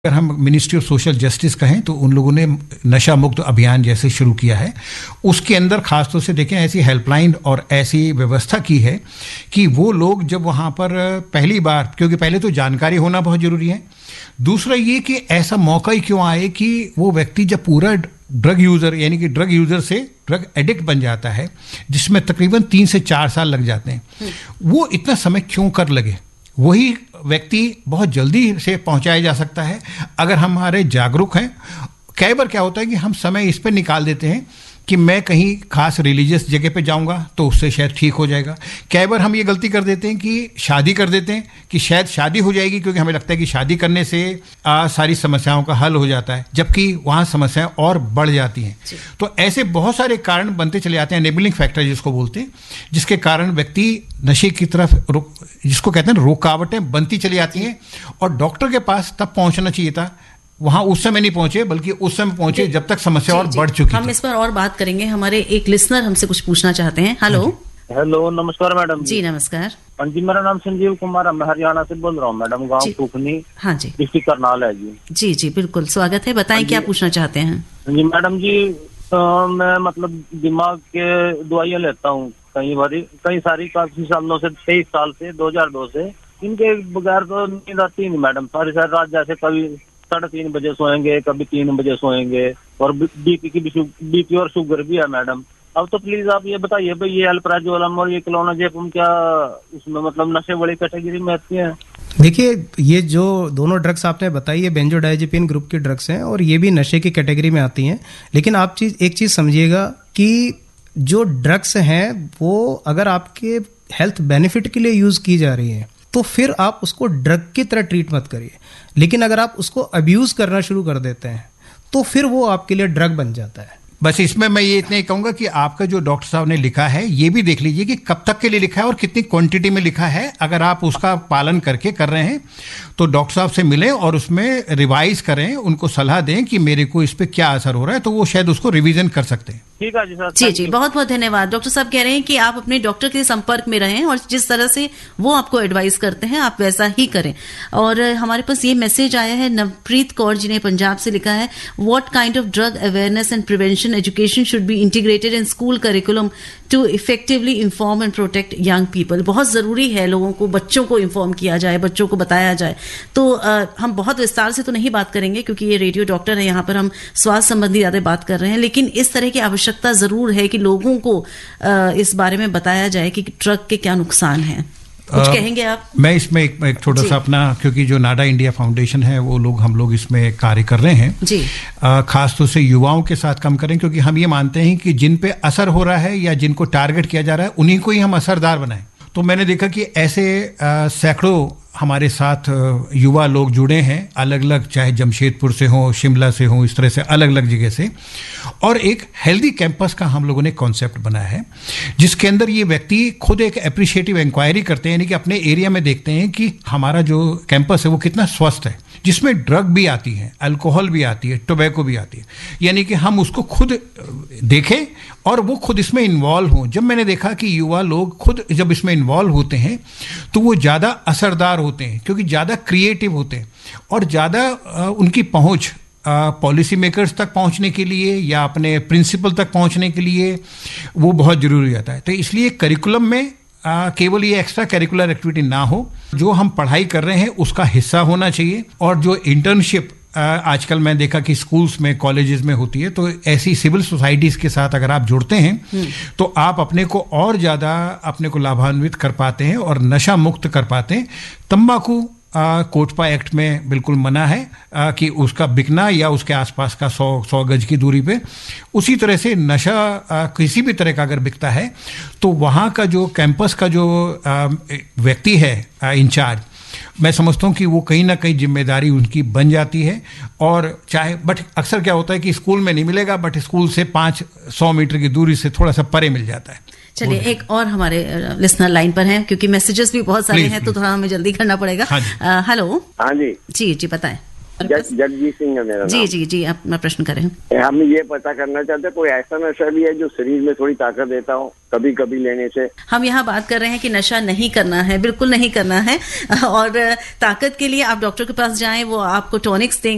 अगर हम ministry of social justice कहें तो उन लोगों ने नशा मुक्त अभियान जैसे शुरू किया है। उसके अंदर खासतौर से देखें ऐसी हेल्पलाइन और ऐसी व्यवस्था की है कि वो लोग जब वहाँ पर पहली बार, क्योंकि पहले तो जानकारी होना बहुत ज़रूरी है, दूसरा ये कि ऐसा मौका ही क्यों आए कि वो व्यक्ति जब पूरा ड्रग यूज़र यानी कि ड्रग यूज़र से ड्रग एडिक्ट बन जाता है, जिसमें तकरीबन 3 से 4 साल लग जाते हैं, वो इतना समय क्यों कर लगे? वही व्यक्ति बहुत जल्दी से पहुंचाया जा सकता है अगर हमारे जागरूक हैं। कई बार क्या होता है कि हम समय इस पर निकाल देते हैं कि मैं कहीं खास रिलीजियस जगह पे जाऊंगा तो उससे शायद ठीक हो जाएगा। कई बार हम ये गलती कर देते हैं कि शादी कर देते हैं कि शायद शादी हो जाएगी, क्योंकि हमें लगता है कि शादी करने से सारी समस्याओं का हल हो जाता है, जबकि वहाँ समस्याएं और बढ़ जाती हैं। तो ऐसे बहुत सारे कारण बनते चले जाते हैं, एनेबलिंग फैक्टर जिसको बोलते हैं, जिसके कारण व्यक्ति नशे की तरफ जिसको कहते हैं रुकावटें बनती चली जाती हैं। और डॉक्टर के पास तब पहुँचना चाहिए था, वहां उस समय नहीं पहुंचे, बल्कि उस समय पहुंचे जब तक समस्या और बढ़ चुकी हम इस पर और बात करेंगे। हमारे एक लिसनर हमसे कुछ पूछना चाहते हैं। हेलो, नमस्कार मैडम जी। नमस्कार जी, मेरा नाम संजीव कुमार है, मैं हरियाणा से बोल रहा हूँ मैडम, गांव फूकनी, हाँ जी, डिस्ट्रिक्ट करनाल है जी। जी जी बिल्कुल, स्वागत है, बताएं क्या पूछना चाहते हैं। जी मैडम जी, मैं मतलब दिमाग के दवाइयाँ लेता हूँ कई सारी, काफी सालों से, 23 साल से, 2002 से। इनके बगैर तो नींद आती नहीं मैडम, सारी रात, जैसे कभी 3:30 बजे सोएंगे, कभी 3 बजे सोएंगे, और बीपी और शुगर भी है मैडम। अब तो प्लीज आप ये बताइए भाई, ये अल्प्राजोलम और ये क्लोनाजेपम क्या उसमें मतलब नशे वाली कैटेगरी में आती है? देखिए, ये जो दोनों ड्रग्स आपने बताई, ये बेंजोडाइजेपिन ग्रुप की ड्रग्स हैं और ये भी नशे की कैटेगरी में आती हैं। लेकिन आप एक चीज समझिएगा कि जो ड्रग्स हैं वो अगर आपके हेल्थ बेनिफिट के लिए यूज की जा रही है तो फिर आप उसको ड्रग की तरह ट्रीट मत करिए। लेकिन अगर आप उसको अब्यूज करना शुरू कर देते हैं तो फिर वो आपके लिए ड्रग बन जाता है। बस इसमें मैं ये इतना ही कहूंगा कि आपका जो डॉक्टर साहब ने लिखा है ये भी देख लीजिए कि कब तक के लिए लिखा है और कितनी क्वांटिटी में लिखा है। अगर आप उसका पालन करके कर रहे हैं तो डॉक्टर साहब से मिलें और उसमें रिवाइज करें, उनको सलाह दें कि मेरे को इस पे क्या असर हो रहा है, तो वो शायद उसको रिवीजन कर सकते हैं। ठीक है जी सर। जी जी, बहुत बहुत धन्यवाद। डॉक्टर साहब कह रहे हैं कि आप अपने डॉक्टर के संपर्क में रहें और जिस तरह से वो आपको एडवाइस करते हैं आप वैसा ही करें। और हमारे पास ये मैसेज आया है नवप्रीत कौर जी ने पंजाब से लिखा है, what kind of drug awareness and prevention education should be integrated in school curriculum to effectively inform and protect young people. बहुत जरूरी है लोगों को, बच्चों को इन्फॉर्म किया जाए, बच्चों को बताया जाए। तो हम बहुत विस्तार से तो नहीं बात करेंगे क्योंकि ये रेडियो डॉक्टर है, यहाँ पर हम स्वास्थ्य संबंधी ज्यादा बात कर रहे हैं, लेकिन इस तरह की आवश्यकता जरूर है कि लोगों को इस बारे में बताया जाए कि ड्रग के क्या नुकसान हैं। कुछ कहेंगे आप? मैं इसमें एक छोटा सा अपना, क्योंकि जो नाडा इंडिया फाउंडेशन है वो लोग, हम लोग इसमें कार्य कर रहे हैं जी। खास तौर से युवाओं के साथ काम करें, क्योंकि हम ये मानते हैं कि जिन पे असर हो रहा है या जिनको टारगेट किया जा रहा है उन्हीं को ही हम असरदार बनाएं। तो मैंने देखा कि ऐसे सैकड़ों हमारे साथ युवा लोग जुड़े हैं, अलग अलग, चाहे जमशेदपुर से हो, शिमला से हो, इस तरह से अलग अलग जगह से। और एक हेल्दी कैंपस का हम लोगों ने कॉन्सेप्ट बनाया है, जिसके अंदर ये व्यक्ति खुद एक एप्रिशिएटिव इंक्वायरी करते हैं, यानी कि अपने एरिया में देखते हैं कि हमारा जो कैंपस है वो कितना स्वस्थ है, जिसमें ड्रग भी आती है, अल्कोहल भी आती है, टोबैको भी आती है, यानी कि हम उसको खुद देखें और वो खुद इसमें इन्वॉल्व हों। जब मैंने देखा कि युवा लोग खुद जब इसमें इन्वॉल्व होते हैं तो वो ज़्यादा असरदार होते हैं, क्योंकि ज़्यादा क्रिएटिव होते हैं और ज़्यादा उनकी पहुँच पॉलिसी मेकर्स तक पहुंचने के लिए या अपने प्रिंसिपल तक पहुंचने के लिए वो बहुत ज़रूरी हो जाता है। तो इसलिए करिकुलम में केवल ये एक्स्ट्रा करिकुलर एक्टिविटी ना हो, जो हम पढ़ाई कर रहे हैं उसका हिस्सा होना चाहिए। और जो इंटर्नशिप आजकल मैं देखा कि स्कूल्स में, कॉलेजेस में होती है, तो ऐसी सिविल सोसाइटीज़ के साथ अगर आप जुड़ते हैं तो आप अपने को और ज़्यादा अपने को लाभान्वित कर पाते हैं और नशा मुक्त कर पाते हैं। तंबाकू कोटपा एक्ट में बिल्कुल मना है कि उसका बिकना या उसके आसपास का 100 गज की दूरी पे। उसी तरह से नशा किसी भी तरह का अगर बिकता है तो वहाँ का जो कैंपस का जो व्यक्ति है इंचार्ज, मैं समझता हूँ कि वो कहीं ना कहीं जिम्मेदारी उनकी बन जाती है। और चाहे, बट अक्सर क्या होता है कि स्कूल में नहीं मिलेगा, बट स्कूल से 500 मीटर की दूरी से थोड़ा सा परे मिल जाता है। चलिए, एक और हमारे लिसनर लाइन पर हैं, क्योंकि मैसेजेस भी बहुत सारे हैं तो थोड़ा हमें जल्दी करना पड़ेगा। हेलो। हाँ जी जी जी बताएं। जगजीत सिंह है मेरा जी जी जी, अपना प्रश्न करें। हम ये पता करना चाहते हैं कोई ऐसा नशा भी है जो शरीर में थोड़ी ताकत देता हो कभी कभी लेने से? हम यहाँ बात कर रहे हैं कि नशा नहीं करना है, बिल्कुल नहीं करना है, और ताकत के लिए आप डॉक्टर के पास जाएं, वो आपको टॉनिक्स देंगे।